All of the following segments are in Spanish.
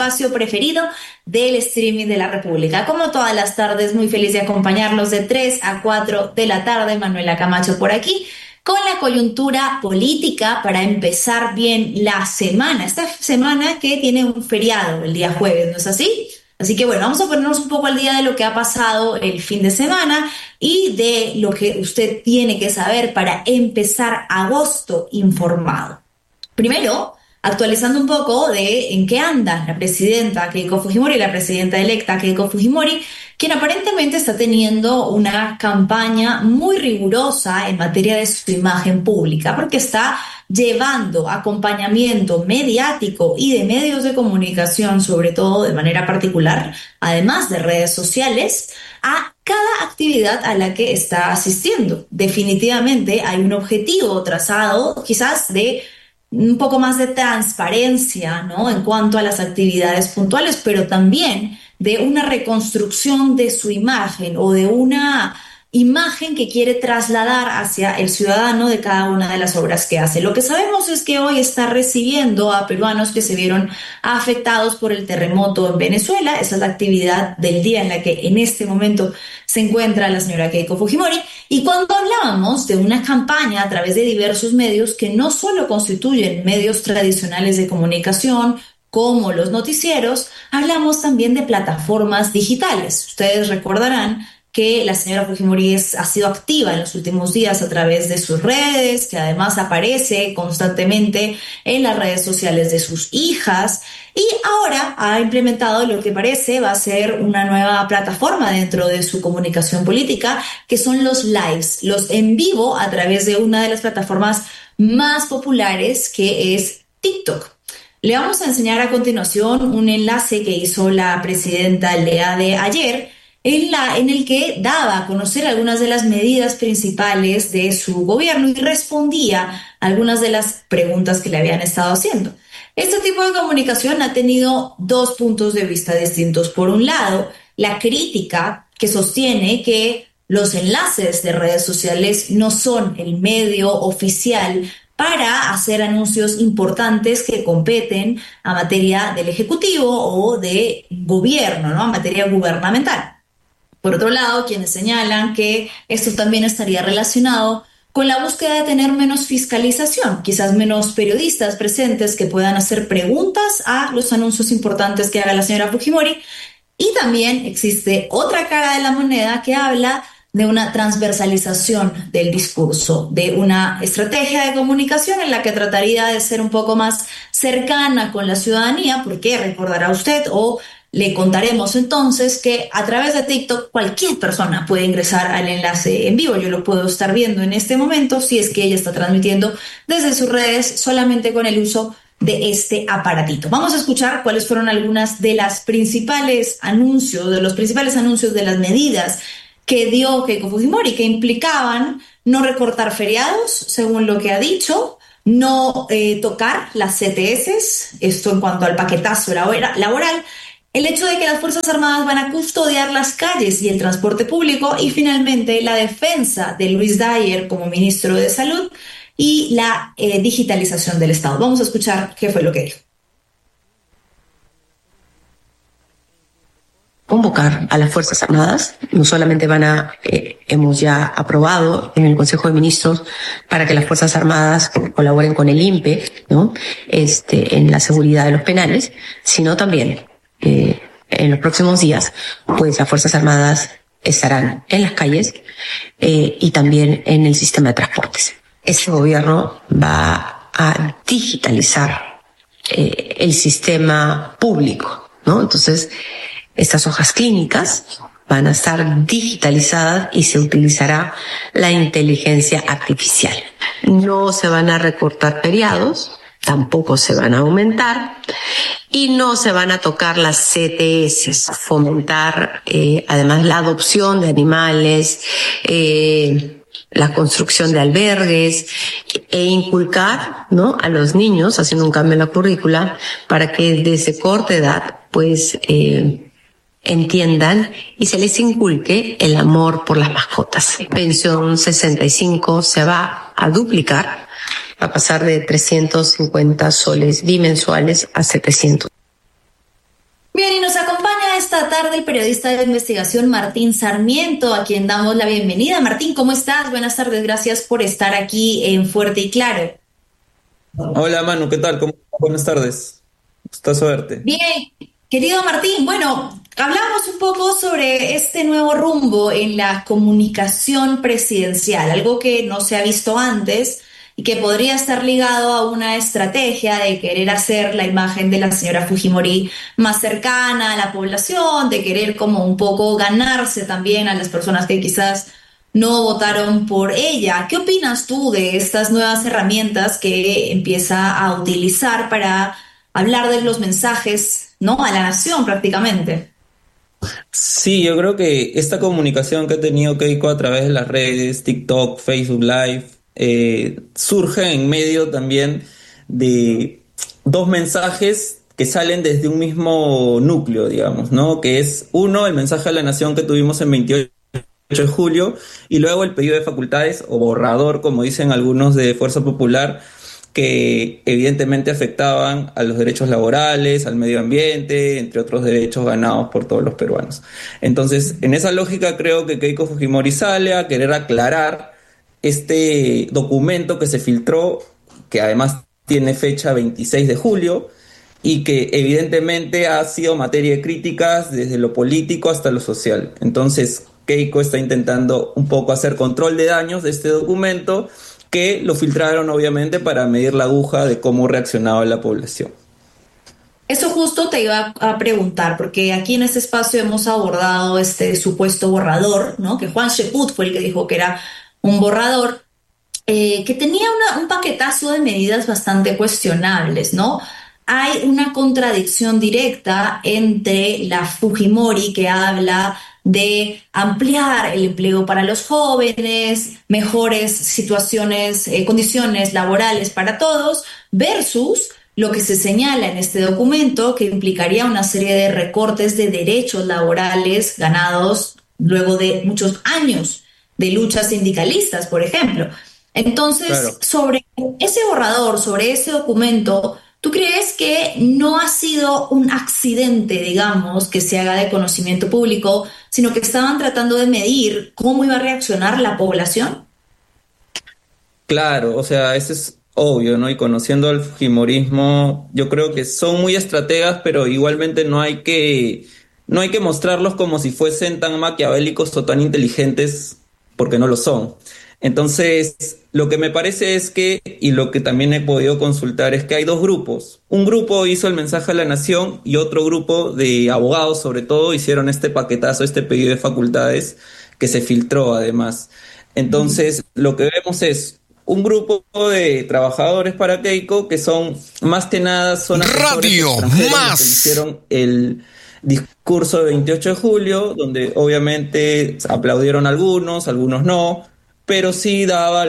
espacio preferido del streaming de la República. Como todas las tardes, muy feliz de acompañarlos de 3 a 4 de la tarde. Manuela Camacho por aquí, con la coyuntura política para empezar bien la semana. Esta semana que tiene un feriado el día jueves, ¿no es así? Así que bueno, vamos a ponernos un poco al día de lo que ha pasado el fin de semana y de lo que usted tiene que saber para empezar agosto informado. Primero, actualizando un poco de en qué anda la presidenta Keiko Fujimori, la presidenta electa Keiko Fujimori, quien aparentemente está teniendo una campaña muy rigurosa en materia de su imagen pública, porque está llevando acompañamiento mediático y de medios de comunicación, sobre todo de manera particular, además de redes sociales, a cada actividad a la que está asistiendo. Definitivamente hay un objetivo trazado, quizás de un poco más de transparencia, ¿no?, en cuanto a las actividades puntuales, pero también de una reconstrucción de su imagen o de una imagen que quiere trasladar hacia el ciudadano de cada una de las obras que hace. Lo que sabemos es que hoy está recibiendo a peruanos que se vieron afectados por el terremoto en Venezuela. Esa es la actividad del día en la que en este momento se encuentra la señora Keiko Fujimori. Y cuando hablábamos de una campaña a través de diversos medios que no solo constituyen medios tradicionales de comunicación, como los noticieros, hablamos también de plataformas digitales. Ustedes recordarán que la señora Fujimori ha sido activa en los últimos días a través de sus redes, que además aparece constantemente en las redes sociales de sus hijas, y ahora ha implementado lo que parece va a ser una nueva plataforma dentro de su comunicación política, que son los lives, los en vivo a través de una de las plataformas más populares, que es TikTok. Le vamos a enseñar a continuación un enlace que hizo la presidenta el día de ayer, en el que daba a conocer algunas de las medidas principales de su gobierno y respondía a algunas de las preguntas que le habían estado haciendo. Este tipo de comunicación ha tenido dos puntos de vista distintos. Por un lado, la crítica que sostiene que los enlaces de redes sociales no son el medio oficial para hacer anuncios importantes que competen a materia del Ejecutivo o de gobierno, ¿no?, a materia gubernamental. Por otro lado, quienes señalan que esto también estaría relacionado con la búsqueda de tener menos fiscalización, quizás menos periodistas presentes que puedan hacer preguntas a los anuncios importantes que haga la señora Fujimori. Y también existe otra cara de la moneda que habla de una transversalización del discurso, de una estrategia de comunicación en la que trataría de ser un poco más cercana con la ciudadanía, porque recordará usted o le contaremos entonces que a través de TikTok cualquier persona puede ingresar al enlace en vivo. Yo lo puedo estar viendo en este momento si es que ella está transmitiendo desde sus redes solamente con el uso de este aparatito. Vamos a escuchar cuáles fueron algunas de los principales anuncios de las medidas que dio Keiko Fujimori, que implicaban no recortar feriados, según lo que ha dicho, no tocar las CTS, esto en cuanto al paquetazo laboral, el hecho de que las Fuerzas Armadas van a custodiar las calles y el transporte público, y finalmente la defensa de Luis Dyer como ministro de Salud y la digitalización del Estado. Vamos a escuchar qué fue lo que dijo. Convocar a las Fuerzas Armadas, no solamente hemos ya aprobado en el Consejo de Ministros para que las Fuerzas Armadas colaboren con el INPE, ¿no?, en la seguridad de los penales, sino también en los próximos días, pues las Fuerzas Armadas estarán en las calles y también en el sistema de transportes. Este gobierno va a digitalizar el sistema público, ¿no? Entonces, estas hojas clínicas van a estar digitalizadas y se utilizará la inteligencia artificial. No se van a recortar feriados, tampoco se van a aumentar y no se van a tocar las CTS, fomentar además la adopción de animales, la construcción de albergues e inculcar, ¿no?, a los niños, haciendo un cambio en la currícula para que desde corta edad pues entiendan y se les inculque el amor por las mascotas. Pensión 65 se va a duplicar, va a pasar de 350 soles bimensuales a 700. Bien, y nos acompaña esta tarde el periodista de investigación Martín Sarmiento, a quien damos la bienvenida. Martín, ¿cómo estás? Buenas tardes, gracias por estar aquí en Fuerte y Claro. Hola Manu, ¿qué tal? Buenas tardes. Gustazo verte. Bien, querido Martín, bueno, hablamos un poco sobre este nuevo rumbo en la comunicación presidencial, algo que no se ha visto antes y que podría estar ligado a una estrategia de querer hacer la imagen de la señora Fujimori más cercana a la población, de querer como un poco ganarse también a las personas que quizás no votaron por ella. ¿Qué opinas tú de estas nuevas herramientas que empieza a utilizar para hablar de los mensajes, ¿no? A la nación prácticamente? Sí, yo creo que esta comunicación que ha tenido Keiko a través de las redes, TikTok, Facebook Live, surge en medio también de dos mensajes que salen desde un mismo núcleo, digamos, ¿no? Que es uno, el mensaje a la nación que tuvimos en 28 de julio, y luego el pedido de facultades o borrador, como dicen algunos de Fuerza Popular, que evidentemente afectaban a los derechos laborales, al medio ambiente, entre otros derechos ganados por todos los peruanos. Entonces, en esa lógica creo que Keiko Fujimori sale a querer aclarar este documento que se filtró, que además tiene fecha 26 de julio, y que evidentemente ha sido materia de críticas desde lo político hasta lo social. Entonces, Keiko está intentando un poco hacer control de daños de este documento, que lo filtraron obviamente para medir la aguja de cómo reaccionaba la población. Eso justo te iba a preguntar, porque aquí en este espacio hemos abordado este supuesto borrador, ¿no? Que Juan Sheput fue el que dijo que era un borrador, que tenía un paquetazo de medidas bastante cuestionables, ¿no? Hay una contradicción directa entre la Fujimori, que habla de ampliar el empleo para los jóvenes, mejores situaciones, condiciones laborales para todos, versus lo que se señala en este documento, que implicaría una serie de recortes de derechos laborales ganados luego de muchos años de luchas sindicalistas, por ejemplo. Entonces, Claro. sobre ese borrador, sobre ese documento, ¿tú crees que no ha sido un accidente, digamos, que se haga de conocimiento público, sino que estaban tratando de medir cómo iba a reaccionar la población? Claro, o sea, eso es obvio, ¿no? Y conociendo al Fujimorismo, yo creo que son muy estrategas, pero igualmente no hay que mostrarlos como si fuesen tan maquiavélicos o tan inteligentes, porque no lo son. Entonces, lo que me parece es que, y lo que también he podido consultar, es que hay dos grupos. Un grupo hizo el mensaje a la nación y otro grupo de abogados, sobre todo, hicieron este paquetazo, este pedido de facultades que se filtró además. Entonces, lo que vemos es un grupo de trabajadores para Keiko que son más que nada son asesores Radio extranjeros los que le Más. hicieron el discurso de 28 de julio, donde obviamente aplaudieron algunos, algunos no, pero sí daba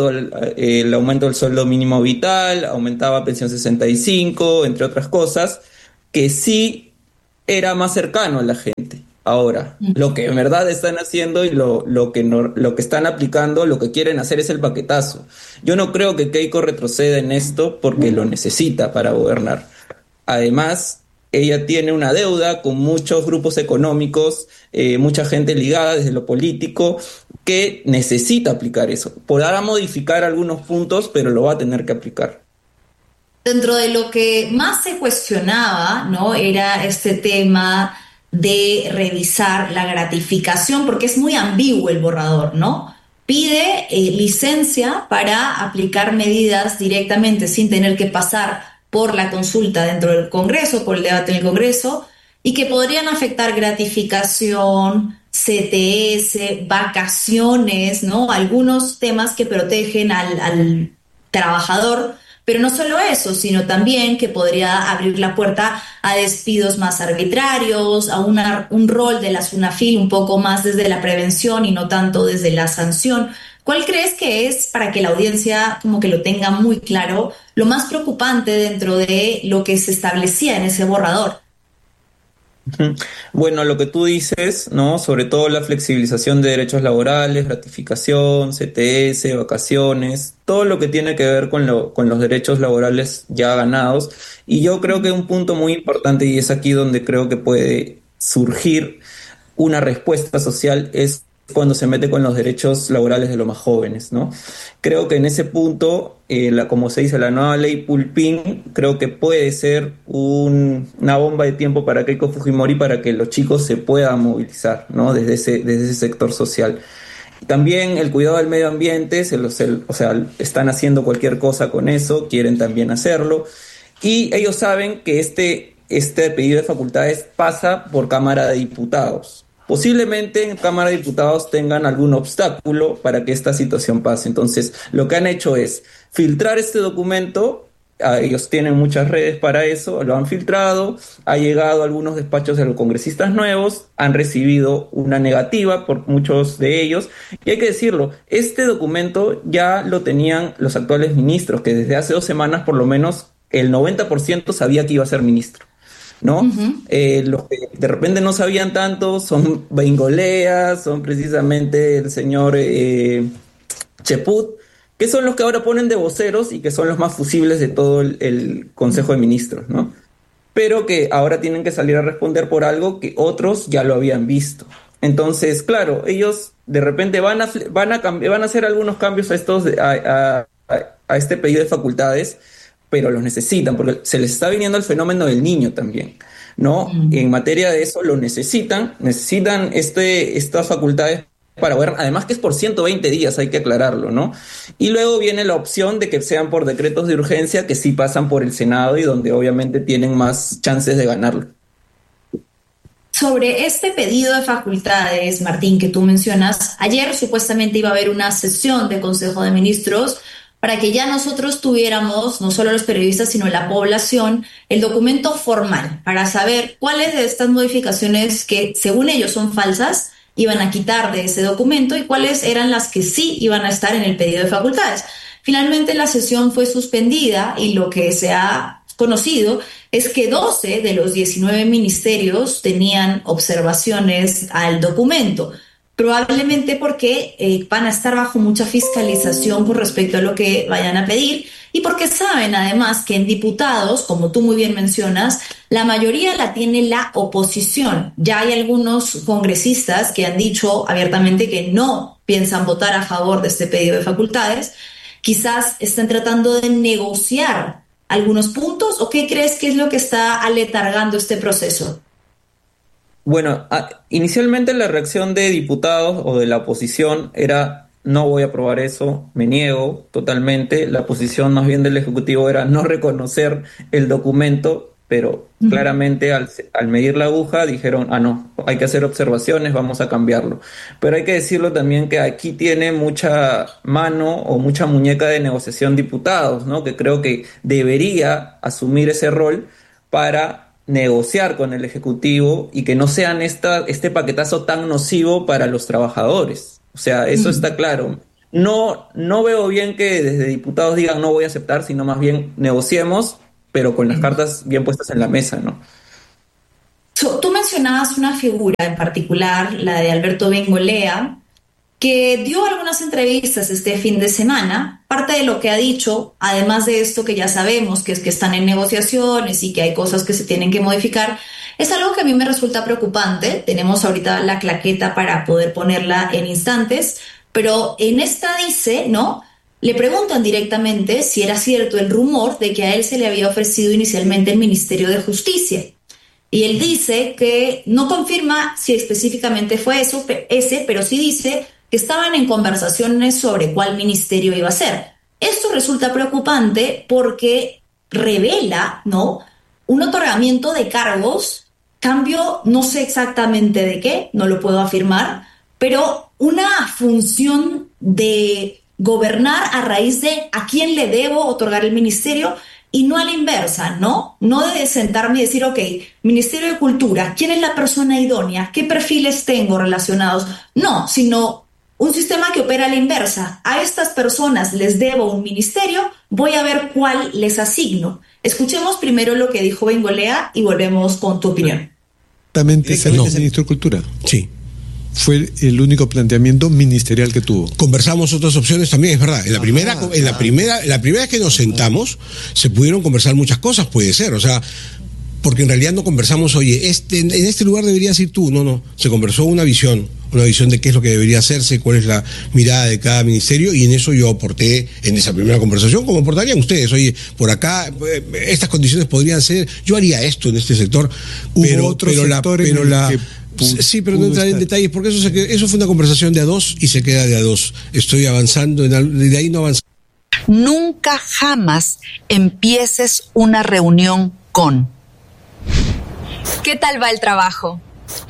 el aumento del sueldo mínimo vital, aumentaba pensión 65, entre otras cosas, que sí era más cercano a la gente. Ahora, lo que en verdad están haciendo y lo que no, lo que están aplicando, lo que quieren hacer es el paquetazo. Yo no creo que Keiko retroceda en esto porque lo necesita para gobernar. Además, ella tiene una deuda con muchos grupos económicos, mucha gente ligada desde lo político, que necesita aplicar eso. Podrá modificar algunos puntos, pero lo va a tener que aplicar. Dentro de lo que más se cuestionaba, ¿no? Era este tema de revisar la gratificación, porque es muy ambiguo el borrador, ¿no? Pide licencia para aplicar medidas directamente sin tener que pasar por la consulta dentro del Congreso, por el debate en el Congreso, y que podrían afectar gratificación, CTS, vacaciones, ¿no? Algunos temas que protegen al trabajador, pero no solo eso, sino también que podría abrir la puerta a despidos más arbitrarios, a un rol de la SUNAFIL un poco más desde la prevención y no tanto desde la sanción. ¿Cuál crees que es, para que la audiencia como que lo tenga muy claro, lo más preocupante dentro de lo que se establecía en ese borrador? Ujú. Bueno, lo que tú dices, ¿no? Sobre todo la flexibilización de derechos laborales, gratificación, CTS, vacaciones, todo lo que tiene que ver con los derechos laborales ya ganados. Y yo creo que un punto muy importante, y es aquí donde creo que puede surgir una respuesta social, es cuando se mete con los derechos laborales de los más jóvenes, ¿no? Creo que en ese punto, como se dice, la nueva ley Pulpín, creo que puede ser una bomba de tiempo para Keiko Fujimori para que los chicos se puedan movilizar, ¿no? Desde ese sector social. También el cuidado del medio ambiente, o sea, están haciendo cualquier cosa con eso, quieren también hacerlo. Y ellos saben que este pedido de facultades pasa por Cámara de Diputados. Posiblemente en Cámara de Diputados tengan algún obstáculo para que esta situación pase. Entonces, lo que han hecho es filtrar este documento. Ellos tienen muchas redes para eso, lo han filtrado, ha llegado a algunos despachos de los congresistas nuevos, han recibido una negativa por muchos de ellos, y hay que decirlo, este documento ya lo tenían los actuales ministros, que desde hace 2 semanas por lo menos el 90% sabía que iba a ser ministro, ¿no? Ujú. Los que de repente no sabían tanto son Bengolea, son precisamente el señor Cheput, que son los que ahora ponen de voceros y que son los más fusibles de todo el Consejo de Ministros, ¿no? Pero que ahora tienen que salir a responder por algo que otros ya lo habían visto. Entonces, claro, ellos de repente van a hacer algunos cambios a este pedido de facultades, pero los necesitan, porque se les está viniendo el fenómeno del niño también, ¿no? Mm. En materia de eso lo necesitan estas facultades para ver, además que es por 120 días, hay que aclararlo, ¿no? Y luego viene la opción de que sean por decretos de urgencia que sí pasan por el Senado y donde obviamente tienen más chances de ganarlo. Sobre este pedido de facultades, Martín, que tú mencionas, ayer supuestamente iba a haber una sesión de Consejo de Ministros para que ya nosotros tuviéramos, no solo los periodistas, sino la población, el documento formal para saber cuáles de estas modificaciones que según ellos son falsas iban a quitar de ese documento y cuáles eran las que sí iban a estar en el pedido de facultades. Finalmente la sesión fue suspendida y lo que se ha conocido es que 12 de los 19 ministerios tenían observaciones al documento, probablemente porque van a estar bajo mucha fiscalización con respecto a lo que vayan a pedir y porque saben además que en diputados, como tú muy bien mencionas, la mayoría la tiene la oposición. Ya hay algunos congresistas que han dicho abiertamente que no piensan votar a favor de este pedido de facultades. Quizás están tratando de negociar algunos puntos, o qué crees que es lo que está aletargando este proceso? Bueno, inicialmente la reacción de diputados o de la oposición era no voy a aprobar eso, me niego totalmente. La posición más bien del Ejecutivo era no reconocer el documento, pero claramente al medir la aguja dijeron, no, hay que hacer observaciones, vamos a cambiarlo. Pero hay que decirlo también que aquí tiene mucha mano o mucha muñeca de negociación diputados, ¿no? Que creo que debería asumir ese rol para negociar con el Ejecutivo y que no sean este paquetazo tan nocivo para los trabajadores. O sea, eso está claro. No veo bien que desde diputados digan no voy a aceptar, sino más bien negociemos, pero con las cartas bien puestas en la mesa, ¿no? Tú mencionabas una figura en particular, la de Alberto Bengolea, que dio algunas entrevistas este fin de semana. Parte de lo que ha dicho, además de esto que ya sabemos, que es que están en negociaciones y que hay cosas que se tienen que modificar, es algo que a mí me resulta preocupante. Tenemos ahorita la claqueta para poder ponerla en instantes, pero en esta dice, ¿no? Le preguntan directamente si era cierto el rumor de que a él se le había ofrecido inicialmente el Ministerio de Justicia. Y él dice que no confirma si específicamente fue ese, pero sí dice que estaban en conversaciones sobre cuál ministerio iba a ser. Esto resulta preocupante porque revela, ¿no?, un otorgamiento de cargos, cambio, no sé exactamente de qué, no lo puedo afirmar, pero una función de gobernar a raíz de a quién le debo otorgar el ministerio y no a la inversa, ¿no? No de sentarme y decir, ok, Ministerio de Cultura, ¿quién es la persona idónea? ¿Qué perfiles tengo relacionados? No, sino un sistema que opera a la inversa. A estas personas les debo un ministerio, voy a ver cuál les asigno. Escuchemos primero lo que dijo Bengolea y volvemos con tu opinión. directamente ser ministro de Cultura. Sí. Fue el único planteamiento ministerial que tuvo. Conversamos otras opciones también, es verdad. En la primera vez que nos sentamos, se pudieron conversar muchas cosas, puede ser, o sea, porque en realidad no conversamos, oye, en este lugar deberías ir tú, no, se conversó una visión de qué es lo que debería hacerse, cuál es la mirada de cada ministerio, y en eso yo aporté en esa primera conversación, como aportarían ustedes, oye, por acá, estas condiciones podrían ser, yo haría esto en este sector, sí, pero no entraré en detalles, porque eso fue una conversación de a dos y se queda de a dos. Estoy avanzando, de ahí no avanzo. Nunca jamás empieces una reunión con: ¿qué tal va el trabajo?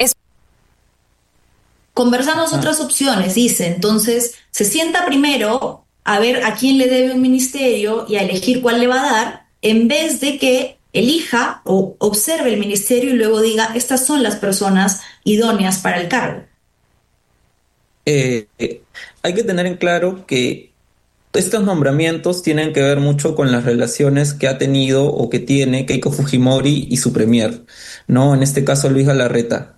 Conversamos otras opciones, dice. Entonces, se sienta primero a ver a quién le debe un ministerio y a elegir cuál le va a dar, en vez de que elija o observe el ministerio y luego diga, estas son las personas idóneas para el cargo. Hay que tener en claro que estos nombramientos tienen que ver mucho con las relaciones que ha tenido o que tiene Keiko Fujimori y su premier, ¿no? En este caso, Luis Galarreta,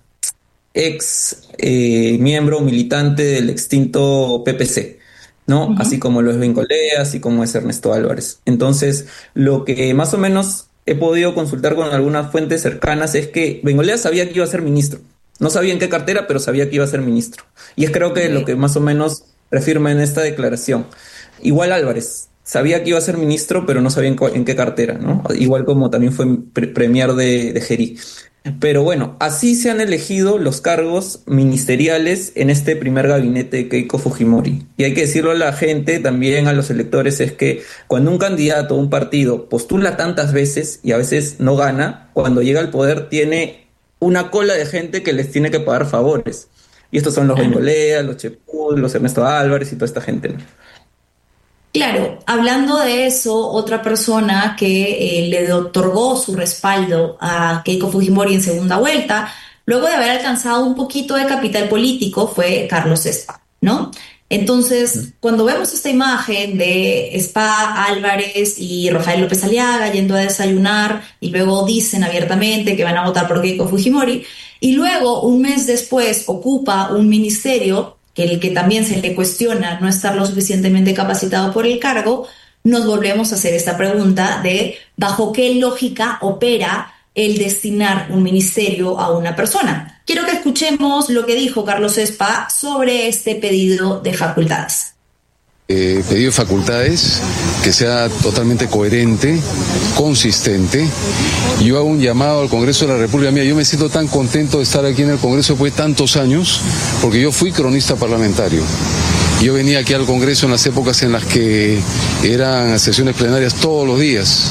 ex miembro militante del extinto PPC, ¿no? Así como lo es Bengolea, así como es Ernesto Álvarez. Entonces, lo que más o menos he podido consultar con algunas fuentes cercanas es que Bengolea sabía que iba a ser ministro. No sabía en qué cartera, pero sabía que iba a ser ministro. Y es creo que lo que más o menos reafirma en esta declaración. Igual Álvarez sabía que iba a ser ministro, pero no sabía en qué cartera, ¿no? Igual como también fue premier de Gerí. Pero bueno, así se han elegido los cargos ministeriales en este primer gabinete de Keiko Fujimori. Y hay que decirlo a la gente, también a los electores, es que cuando un candidato, un partido, postula tantas veces y a veces no gana, cuando llega al poder tiene una cola de gente que les tiene que pagar favores. Y estos son los Bengolea, los Chepul, los Ernesto Álvarez y toda esta gente, ¿no? Claro, hablando de eso, otra persona que le otorgó su respaldo a Keiko Fujimori en segunda vuelta, luego de haber alcanzado un poquito de capital político, fue Carlos Espa, ¿no? Entonces, cuando vemos esta imagen de Espa, Álvarez y Rafael López Aliaga yendo a desayunar y luego dicen abiertamente que van a votar por Keiko Fujimori, y luego un mes después ocupa un ministerio que el que también se le cuestiona no estar lo suficientemente capacitado por el cargo, nos volvemos a hacer esta pregunta de ¿bajo qué lógica opera el destinar un ministerio a una persona? Quiero que escuchemos lo que dijo Carlos Espa sobre este pedido de facultades. Pedido de facultades que sea totalmente coherente, consistente. Yo hago un llamado al Congreso de la República. Mira, yo me siento tan contento de estar aquí en el Congreso después de tantos años, porque yo fui cronista parlamentario. Yo venía aquí al Congreso en las épocas en las que eran sesiones plenarias todos los días.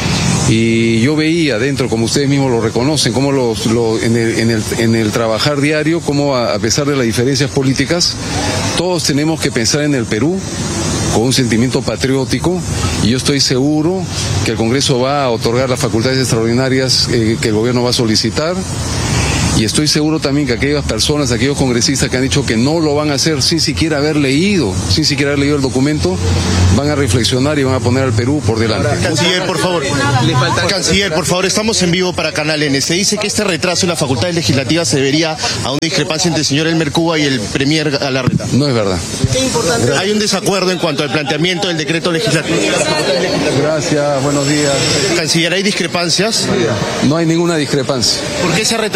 Y yo veía dentro, como ustedes mismos lo reconocen, cómo en el trabajar diario, cómo a pesar de las diferencias políticas, todos tenemos que pensar en el Perú con un sentimiento patriótico, y yo estoy seguro que el Congreso va a otorgar las facultades extraordinarias que el gobierno va a solicitar. Y estoy seguro también que aquellas personas, aquellos congresistas que han dicho que no lo van a hacer sin siquiera haber leído el documento, van a reflexionar y van a poner al Perú por delante. Canciller, por favor. Canciller, por favor, estamos en vivo para Canal N. Se dice que este retraso en las facultades legislativas se debería a una discrepancia entre el señor Elmer Cuba y el premier Galarreta. No es verdad. Hay un desacuerdo en cuanto al planteamiento del decreto legislativo. Gracias, buenos días. Canciller, ¿hay discrepancias? No hay ninguna discrepancia. ¿Por qué se ha retrasado?